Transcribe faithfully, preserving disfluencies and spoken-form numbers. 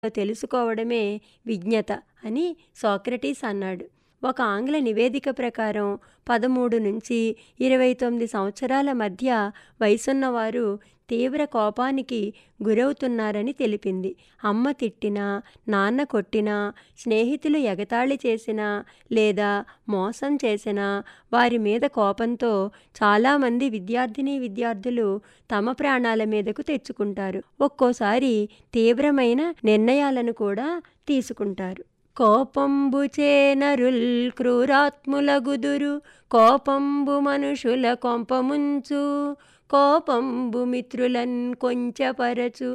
తెలుసుకోవడమే విజ్ఞత అని సోక్రటీస్ అన్నాడు. ఒక ఆంగ్ల నివేదిక ప్రకారం పదమూడు నుంచి ఇరవై తొమ్మిది సంవత్సరాల మధ్య వయసున్నవారు తీవ్ర కోపానికి గురవుతున్నారని తెలిపింది. అమ్మ తిట్టినా, నాన్న కొట్టినా, స్నేహితులు ఎగతాళి చేసినా లేదా మోసం చేసినా వారి మీద కోపంతో చాలామంది విద్యార్థినీ విద్యార్థులు తమ ప్రాణాల మీదకు తెచ్చుకుంటారు. ఒక్కోసారి తీవ్రమైన నిర్ణయాలను కూడా తీసుకుంటారు. కోపంబుచే నరుల్ క్రూరాత్ములగుదురు, కోపంబు మనుషుల కొంపముంచు, కోపంబు మిత్రులన్ కొంచెపరచు.